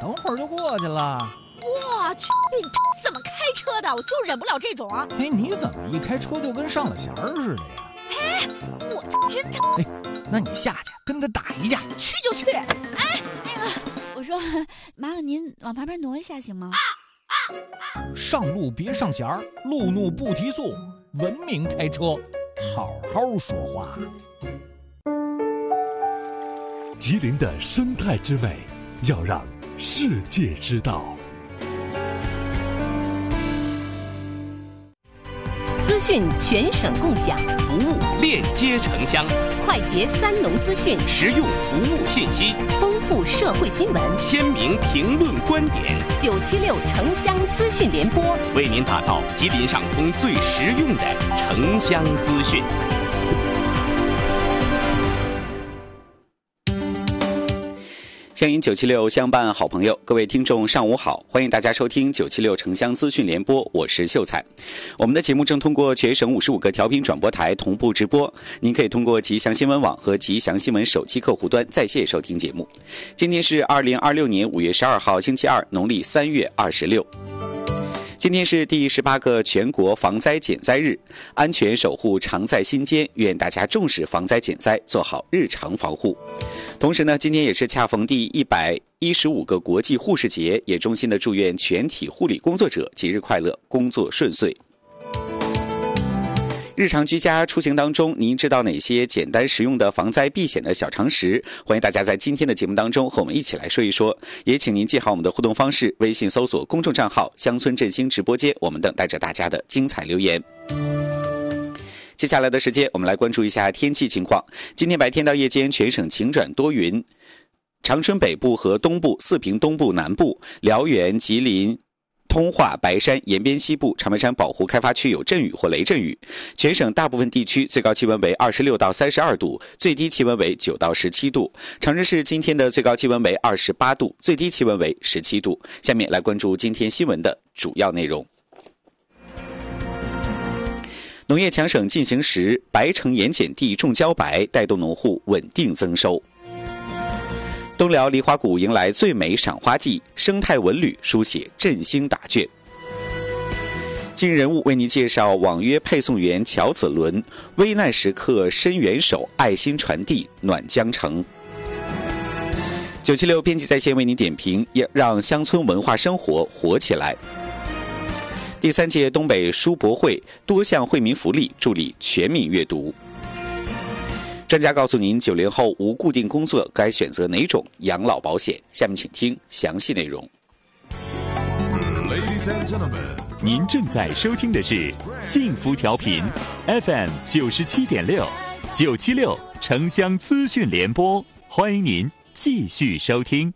等会儿就过去了。 我去，你怎么开车的？我就忍不了这种。 哎，你怎么一开车就跟上了弦儿似的呀？ 哎，我这真的。 哎，那你下去跟他打一架。 去就去。哎，那个，我说，麻烦您往旁边挪一下行吗？ 上路别上弦儿，路怒不提速，文明开车，好好说话。 吉林的生态之美，要让世界知道。 资讯全省共享， 服务链接城乡， 快捷三农资讯， 实用服务信息， 丰富社会新闻， 鲜明评论观点。 976城乡资讯联播， 为您打造吉林上通最实用的城乡资讯。 乡音976相伴好朋友，各位听众上午好，欢迎大家收听976城乡资讯联播，我是秀才。我们的节目正通过全省55个调频转播台同步直播，您可以通过吉祥新闻网和吉祥新闻手机客户端在线收听节目。今天是2026年5月12号星期二，农历3月26。今天是第18个全国防灾减灾日，安全守护常在心间，愿大家重视防灾减灾，做好日常防护。同时呢，今天也是恰逢第115个国际护士节，也衷心的祝愿全体护理工作者节日快乐，工作顺遂。日常居家出行当中，您知道哪些简单实用的防灾避险的小常识？欢迎大家在今天的节目当中和我们一起来说一说。也请您记好我们的互动方式，微信搜索公众账号乡村振兴直播间，我们等待着大家的精彩留言。接下来的时间，我们来关注一下天气情况。今天白天到夜间全省晴转多云，长春北部和东部、四平东部南部、辽源、吉林、通化、白山、延边西部、长白山保护开发区有阵雨或雷阵雨。全省大部分地区最高气温为26到32度，最低气温为9到17度。长春市今天的最高气温为28度，最低气温为17度。下面来关注今天新闻的主要内容。农业强省进行时，白城盐碱地种茭白，带动农户稳定增收。东辽梨花谷迎来最美赏花季，生态文旅书写振兴答卷。今日人物为您介绍网约配送员乔子伦，危难时刻伸援手，爱心传递暖江城。976编辑在线为您点评，让乡村文化生活活起来。第3届东北书博会多项惠民福利助力全民阅读。专家告诉您，90后无固定工作该选择哪种养老保险？下面请听详细内容。 Ladies and gentlemen， 您正在收听的是幸福调频 FM 97.6，976城乡资讯联播，欢迎您继续收听。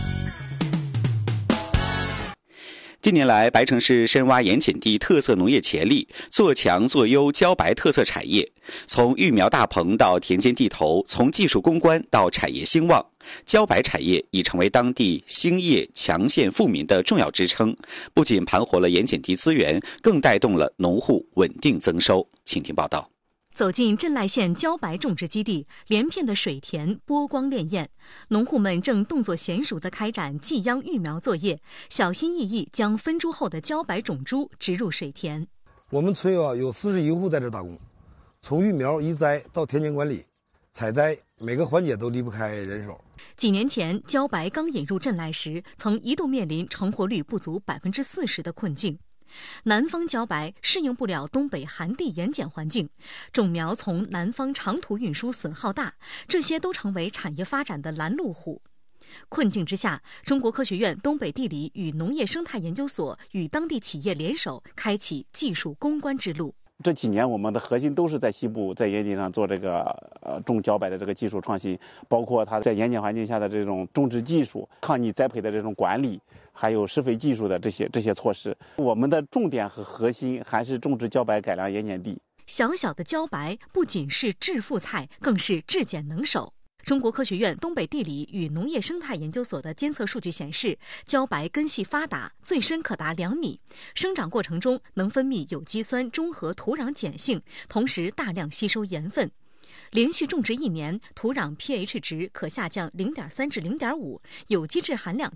近年来，白城市深挖盐碱地特色农业潜力，做强做优茭白特色产业。从育苗大棚到田间地头，从技术攻关到产业兴旺，茭白产业已成为当地兴业强县富民的重要支撑。不仅盘活了盐碱地资源，更带动了农户稳定增收。请听报道。 走进镇濑县茭白种植基地，连片的水田波光潋滟，农户们正动作娴熟地开展寄秧育苗作业，小心翼翼将分株后的茭白种株植入水田。 我们村有41户在这打工，从育苗移栽到田间管理、采摘，每个环节都离不开人手。 几年前，茭白刚引入镇濑时，曾一度面临成活率不足40%的困境。南方茭白适应不了东北寒地盐碱环境，种苗从南方长途运输损耗大，这些都成为产业发展的拦路虎。困境之下，中国科学院东北地理与农业生态研究所与当地企业联手，开启技术攻关之路。 这几年我们的核心都是在西部，在盐地上做这个种茭白的这个技术创新，包括它在盐碱环境下的这种种植技术、抗逆栽培的这种管理，还有施肥技术的这些措施。我们的重点和核心还是种植茭白改良盐碱地。 小小的茭白不仅是致富菜，更是质检能手。中国科学院东北地理与农业生态研究所的监测数据显示，茭白根系发达，最深可达2米，生长过程中能分泌有机酸中和土壤碱性，同时大量吸收盐分。连续种植1年，土壤 pH 值可下降0.3至0.5，有机质含量